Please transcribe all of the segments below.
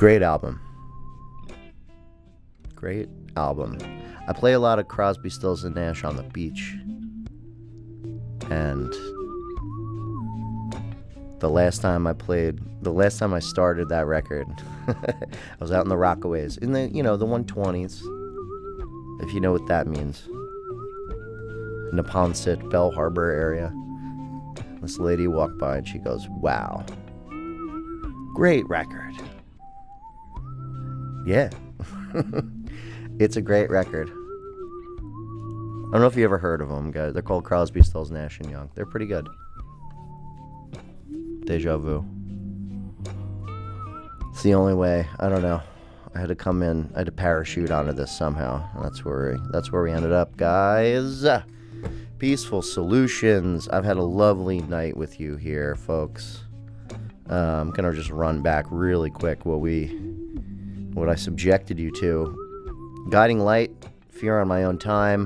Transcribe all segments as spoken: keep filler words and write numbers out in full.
Great album. Great album. I play a lot of Crosby, Stills and Nash on the beach. And the last time I played, the last time I started that record, I was out in the Rockaways, in the, you know, the one twenties, if you know what that means. Neponset, Bell Harbor area. This lady walked by and she goes, wow, great record. Yeah. It's a great record. I don't know if you ever heard of them, guys. They're called Crosby, Stills, Nash and Young. They're pretty good. Deja vu. It's the only way. I don't know. I had to come in. I had to parachute onto this somehow. And that's where we, that's where we ended up, guys. Peaceful Solutions. I've had a lovely night with you here, folks. Uh, I'm gonna just run back really quick what we, what I subjected you to. Guiding Light, Fear on My Own Time.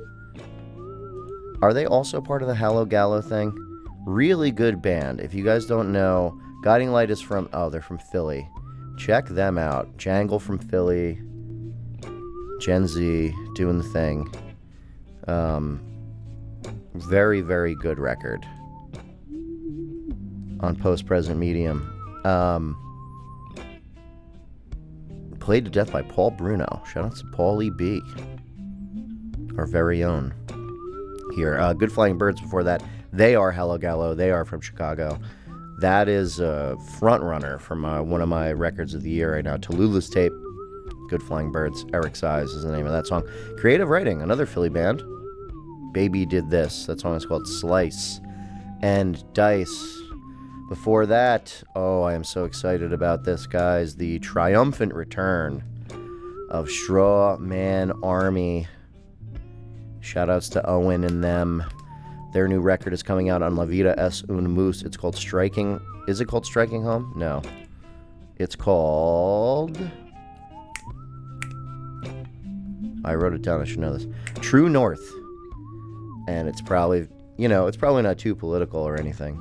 Are they also part of the Hallow Gallow thing? Really good band. If you guys don't know, Guiding Light is from, oh, they're from Philly. Check them out. Jangle from Philly. Gen Z doing the thing. Um, very, very good record. On Post-Present Medium. Um, played to death by Paul Bruno. Shout out to Paulie B. Our very own. Here. Uh, Good Flying Birds before that. They are Hallow Gallow. They are from Chicago. That is a front runner from uh, one of my records of the year right now. Tallulah's Tape. Good Flying Birds. Eric Size is the name of that song. Creative Writing, another Philly band. Baby Did This. That song is called Slice. And Dice. Before that, oh, I am so excited about this, guys. The triumphant return of Straw Man Army. Shoutouts to Owen and them. Their new record is coming out on La Vida es un Moose. It's called Striking. Is it called Striking Home? No. It's called... I wrote it down. I should know this. True North. And it's probably, you know, it's probably not too political or anything.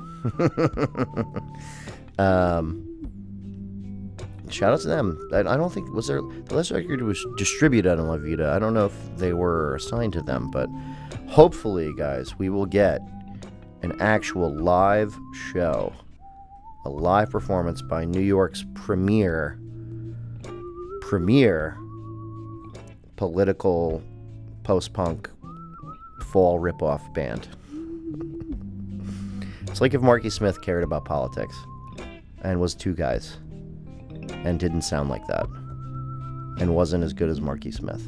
um, shout out to them. I, I don't think, was there, the last record was distributed on La Vida. I don't know if they were assigned to them, but hopefully, guys, we will get an actual live show, a live performance by New York's premier, premier political post-punk fall rip-off band. It's like if Marky Smith cared about politics and was two guys and didn't sound like that and wasn't as good as Marky Smith.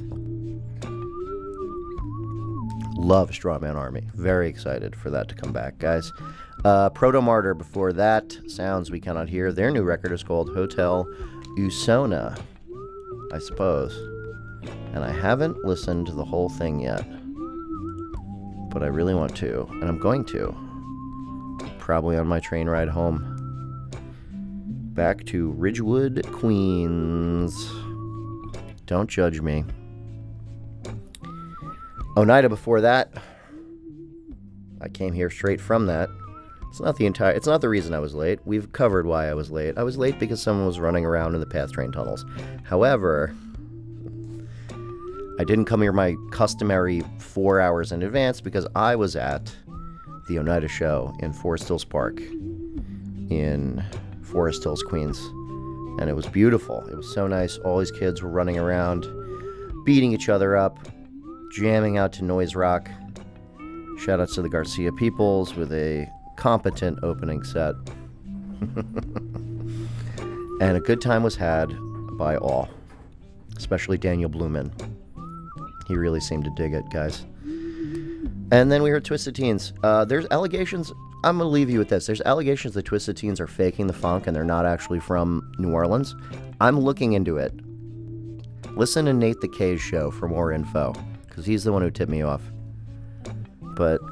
Love Straw Man Army. Very excited for that to come back, guys. Uh, Proto Martyr before that. Sounds We Cannot Hear. Their new record is called Hotel Usona, I suppose. And I haven't listened to the whole thing yet. But I really want to. And I'm going to. Probably on my train ride home. Back to Ridgewood, Queens. Don't judge me. Oneida before that. I came here straight from that. It's not the entire, it's not the reason I was late. We've covered why I was late. I was late because someone was running around in the PATH train tunnels. However, I didn't come here my customary four hours in advance because I was at the Oneida show in Forest Hills Park in Forest Hills, Queens. And it was beautiful. It was so nice. All these kids were running around, beating each other up, jamming out to noise rock. Shout out to the Garcia Peoples with a competent opening set. And a good time was had by all, especially Daniel Blumen. He really seemed to dig it, guys. And then we heard Twisted Teens. Uh, there's allegations. I'm going to leave you with this. There's allegations that Twisted Teens are faking the funk and they're not actually from New Orleans. I'm looking into it. Listen to Nate the K's show for more info, because he's the one who tipped me off. But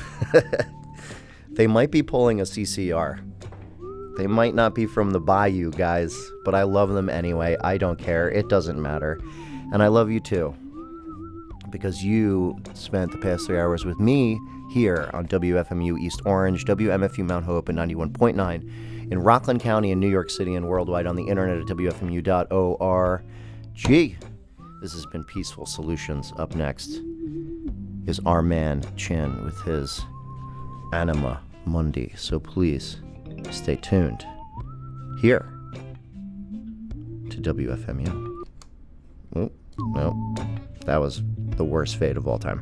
they might be pulling a C C R. They might not be from the Bayou, guys, but I love them anyway. I don't care. It doesn't matter. And I love you too, because you spent the past three hours with me here on W F M U East Orange, W M F U Mount Hope at ninety-one point nine, in Rockland County in New York City, and worldwide on the internet at W F M U dot org. This has been Peaceful Solutions. Up next is our man Chin with his Anima Mundi. So please stay tuned here to W F M U. Oh, no, that was the worst fade of all time.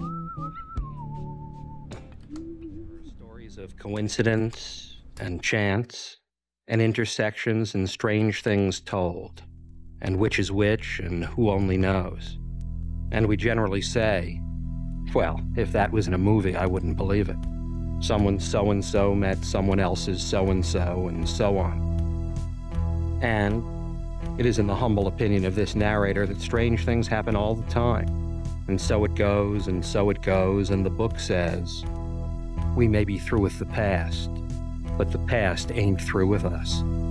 Stories of coincidence and chance and intersections and strange things told, and which is which and who only knows. And we generally say, well, if that was in a movie, I wouldn't believe it. Someone so-and-so met someone else's so-and-so, and so on. And it is in the humble opinion of this narrator that strange things happen all the time. And so it goes, and so it goes, and the book says, we may be through with the past, but the past ain't through with us.